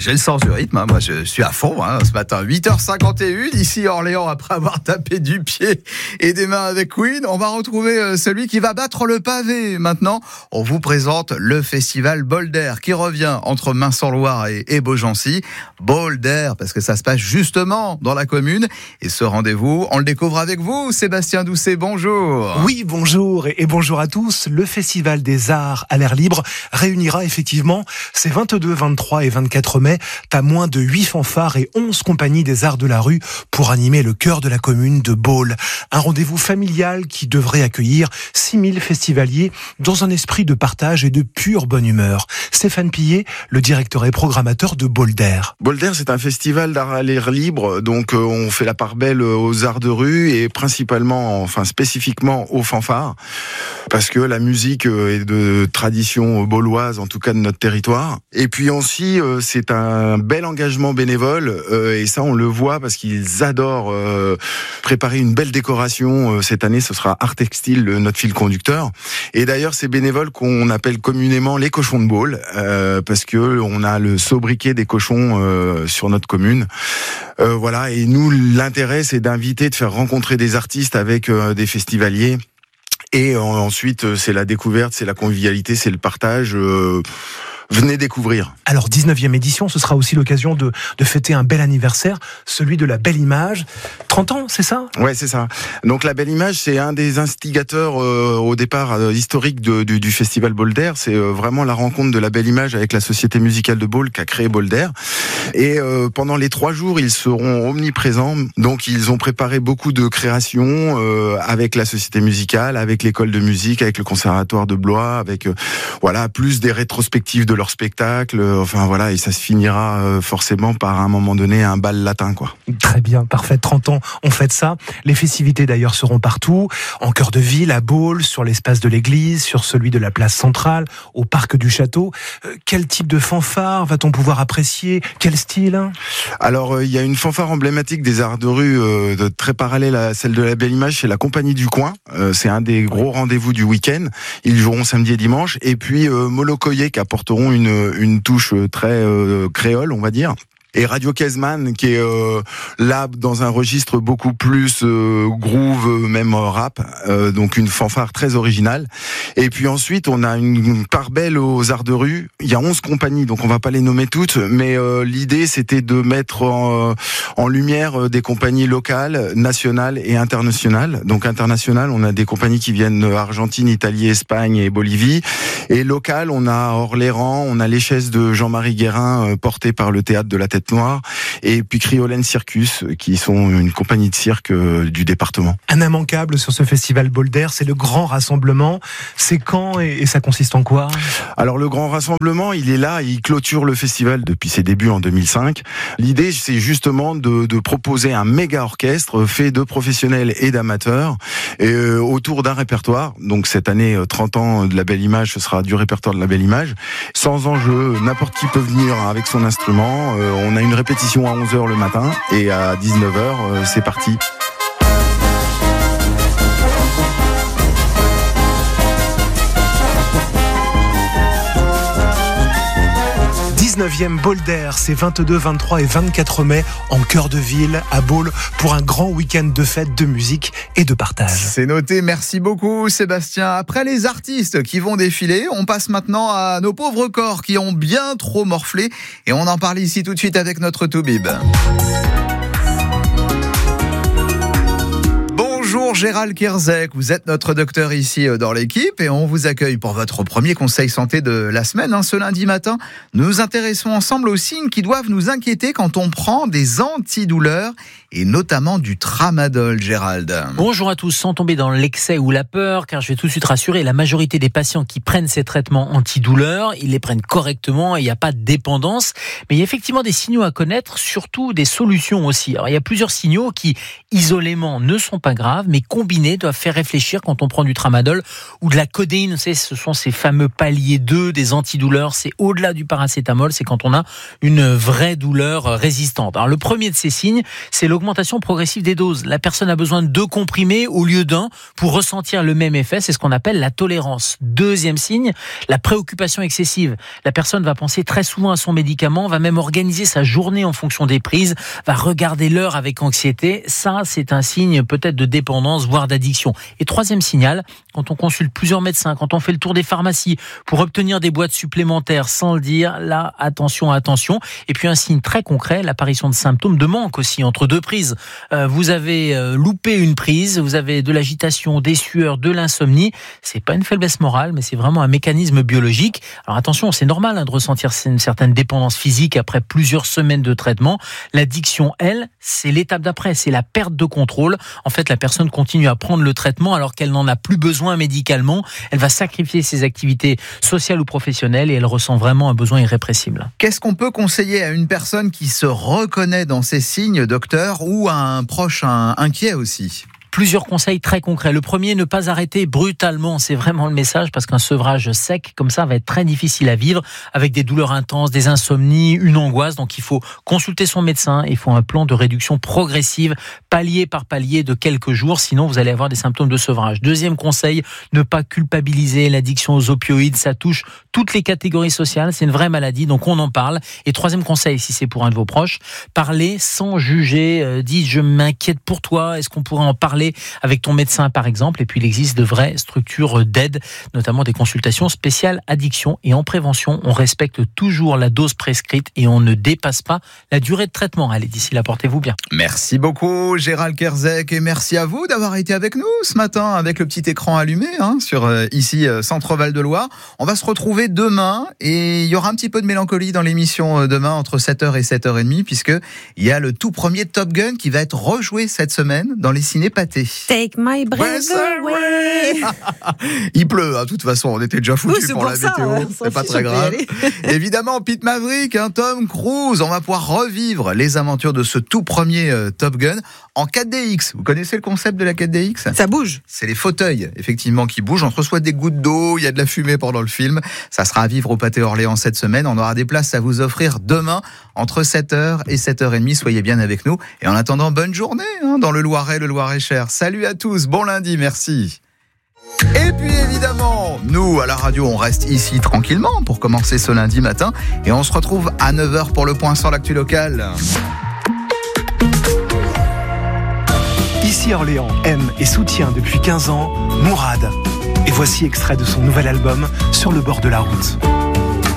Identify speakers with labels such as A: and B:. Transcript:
A: J'ai le sens du rythme, hein. Moi je suis à fond ce matin. 8h51, ici Orléans, après avoir tapé du pied et des mains avec Queen. On va retrouver celui qui va battre le pavé. Maintenant, on vous présente le festival Bolder qui revient entre Mains-en-Loire et Beaugency. Bolder, parce que ça se passe justement dans la commune. Et ce rendez-vous, on le découvre avec vous, Sébastien Doucet, bonjour.
B: Oui, bonjour et bonjour à tous. Le Festival des Arts à l'air libre réunira effectivement ces 22, 23 et 24 mai, pas moins de 8 fanfares et 11 compagnies des arts de la rue pour animer le cœur de la commune de Baule. Un rendez-vous familial qui devrait accueillir 6000 festivaliers dans un esprit de partage et de pure bonne humeur. Stéphane Pillet, le directeur et programmateur de Bolder.
C: Bolder, c'est un festival d'art à l'air libre, donc on fait la part belle aux arts de rue et spécifiquement aux fanfares, parce que la musique est de tradition bauloise, en tout cas de notre territoire. Et puis aussi, c'est un bel engagement bénévole, et ça on le voit parce qu'ils adorent préparer une belle décoration. Cette année, ce sera Art Textile, notre fil conducteur. Et d'ailleurs, ces bénévoles qu'on appelle communément les cochons de Baule, parce que on a le sobriquet des cochons sur notre commune. Voilà. Et nous, l'intérêt, c'est d'inviter, de faire rencontrer des artistes avec des festivaliers. Et ensuite, c'est la découverte, c'est la convivialité, c'est le partage. Venez découvrir.
B: Alors, 19e édition, ce sera aussi l'occasion de fêter un bel anniversaire, celui de la Belle Image. 30 ans, c'est ça ?
C: Ouais, c'est ça. Donc, la Belle Image, c'est un des instigateurs au départ historique du festival Bolder. C'est vraiment la rencontre de la Belle Image avec la Société musicale de Baule qu'a créé Bolder. Et pendant les 3 jours, ils seront omniprésents. Donc, ils ont préparé beaucoup de créations avec la Société musicale, avec l'école de musique, avec le conservatoire de Blois, avec plus des rétrospectives de leur spectacle, et ça se finira forcément par un moment donné un bal latin, quoi.
B: Très bien, parfait, 30 ans, on fête ça. Les festivités d'ailleurs seront partout, en cœur de ville, à Baule, sur l'espace de l'église, sur celui de la place centrale, au parc du château. Quel type de fanfare va-t-on pouvoir apprécier ? Quel style ?
C: Alors, il y a une fanfare emblématique des arts de rue, très parallèle à celle de la Belle Image, c'est la Compagnie du Coin. C'est un des gros rendez-vous du week-end. Ils joueront samedi et dimanche. Et puis, Molokoye qui apporteront une touche très créole, on va dire. Et Radio Kezman qui est là dans un registre beaucoup plus groove, même rap, donc une fanfare très originale. Et puis ensuite on a une part belle aux arts de rue. Il y a 11 compagnies, donc on va pas les nommer toutes, mais l'idée c'était de mettre en lumière des compagnies locales, nationales et internationales. Donc internationales, on a des compagnies qui viennent d'Argentine, Italie, Espagne et Bolivie. Et locales, on a Orléans, on a les chaises de Jean-Marie Guérin portées par le théâtre de la Tête Noire, et puis Criolène Circus, qui sont une compagnie de cirque du département.
B: Un immanquable sur ce festival Bolder, c'est le grand rassemblement. C'est quand et ça consiste en quoi ?
C: Alors le grand rassemblement, il est là, il clôture le festival depuis ses débuts en 2005. L'idée, c'est justement de proposer un méga orchestre fait de professionnels et d'amateurs, autour d'un répertoire. Donc cette année, 30 ans de la Belle Image, ce sera du répertoire de la Belle Image. Sans enjeu, n'importe qui peut venir avec son instrument. On a une répétition à 11h le matin et à 19h, c'est parti.
B: 19e Bolder, c'est 22, 23 et 24 mai en cœur de ville à Baule pour un grand week-end de fête, de musique et de partage.
A: C'est noté, merci beaucoup Sébastien. Après les artistes qui vont défiler, on passe maintenant à nos pauvres corps qui ont bien trop morflé et on en parle ici tout de suite avec notre Toubib. Bonjour Gérald Kierzek, vous êtes notre docteur ici dans l'équipe et on vous accueille pour votre premier conseil santé de la semaine. Ce lundi matin, nous nous intéressons ensemble aux signes qui doivent nous inquiéter quand on prend des antidouleurs et notamment du tramadol, Gérald.
D: Bonjour à tous, sans tomber dans l'excès ou la peur, car je vais tout de suite rassurer, la majorité des patients qui prennent ces traitements antidouleurs, ils les prennent correctement et il n'y a pas de dépendance. Mais il y a effectivement des signaux à connaître, surtout des solutions aussi. Alors il y a plusieurs signaux qui, isolément, ne sont pas graves, mais combinés doivent faire réfléchir quand on prend du tramadol ou de la codéine. Vous savez, ce sont ces fameux paliers 2 des antidouleurs. C'est au-delà du paracétamol, c'est quand on a une vraie douleur résistante. Alors le premier de ces signes, c'est l'augmentation progressive des doses. La personne a besoin de 2 comprimés au lieu d'1 pour ressentir le même effet. C'est ce qu'on appelle la tolérance. Deuxième signe, la préoccupation excessive. La personne va penser très souvent à son médicament, va même organiser sa journée en fonction des prises, va regarder l'heure avec anxiété. Ça, c'est un signe peut-être de dépendance, voire d'addiction. Et troisième signal, quand on consulte plusieurs médecins, quand on fait le tour des pharmacies pour obtenir des boîtes supplémentaires sans le dire, là, attention. Et puis un signe très concret, l'apparition de symptômes de manque aussi entre 2 prises. Vous avez loupé une prise, vous avez de l'agitation, des sueurs, de l'insomnie. C'est pas une faiblesse morale, mais c'est vraiment un mécanisme biologique. Alors attention, c'est normal de ressentir une certaine dépendance physique après plusieurs semaines de traitement. L'addiction, elle, c'est l'étape d'après, c'est la perte de contrôle. En fait, la personne continue à prendre le traitement alors qu'elle n'en a plus besoin médicalement. Elle va sacrifier ses activités sociales ou professionnelles et elle ressent vraiment un besoin irrépressible.
A: Qu'est-ce qu'on peut conseiller à une personne qui se reconnaît dans ces signes, docteur, ou à un proche inquiet aussi ?
D: Plusieurs conseils très concrets. Le premier, ne pas arrêter brutalement. C'est vraiment le message parce qu'un sevrage sec comme ça va être très difficile à vivre avec des douleurs intenses, des insomnies, une angoisse. Donc il faut consulter son médecin. Il faut un plan de réduction progressive, palier par palier de quelques jours. Sinon, vous allez avoir des symptômes de sevrage. Deuxième conseil, ne pas culpabiliser. L'addiction aux opioïdes, ça touche toutes les catégories sociales. C'est une vraie maladie, donc on en parle. Et troisième conseil, si c'est pour un de vos proches, parlez sans juger. Dites, je m'inquiète pour toi. Est-ce qu'on pourrait en parler avec ton médecin par exemple? Et puis il existe de vraies structures d'aide, notamment des consultations spéciales addiction. Et en prévention, on respecte toujours la dose prescrite et on ne dépasse pas la durée de traitement. Allez, d'ici là, portez-vous bien.
A: Merci beaucoup Gérald Kerzek et merci à vous d'avoir été avec nous ce matin avec le petit écran allumé sur ici Centre Val de Loire. On va se retrouver demain et il y aura un petit peu de mélancolie dans l'émission demain entre 7h et 7h30 puisque il y a le tout premier Top Gun qui va être rejoué cette semaine dans les ciné pâtés.
E: Take my breath away.
A: Il pleut, de toute façon, on était déjà foutus pour la météo, c'est pas très grave. Évidemment, Pete Maverick, Tom Cruise, on va pouvoir revivre les aventures de ce tout premier Top Gun en 4DX. Vous connaissez le concept de la 4DX ?
E: Ça bouge.
A: C'est les fauteuils, effectivement, qui bougent. On reçoit des gouttes d'eau, il y a de la fumée pendant le film. Ça sera à vivre au Pâté Orléans cette semaine. On aura des places à vous offrir demain entre 7h et 7h30. Soyez bien avec nous. Et en attendant, bonne journée dans le Loiret, le Loir-et-Cher. Salut à tous, bon lundi, merci. Et puis évidemment, nous à la radio, on reste ici tranquillement pour commencer ce lundi matin. Et on se retrouve à 9h pour le point sur l'actu locale.
B: Ici Orléans aime et soutient depuis 15 ans Mourad. Et voici extrait de son nouvel album Sur le bord de la route.